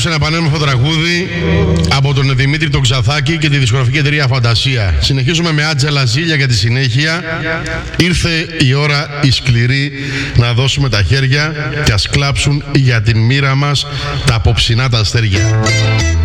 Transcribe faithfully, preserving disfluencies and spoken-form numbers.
άκουσε ένα πανέμορφο τραγούδι από τον Δημήτρη τον Ξαθάκη και τη δισκογραφική εταιρεία Φαντασία. Συνεχίζουμε με Άτζελα Ζήλια για τη συνέχεια. Ήρθε η ώρα η σκληρή να δώσουμε τα χέρια και ας κλάψουν για την μοίρα μας τα απόψινά τα αστέρια.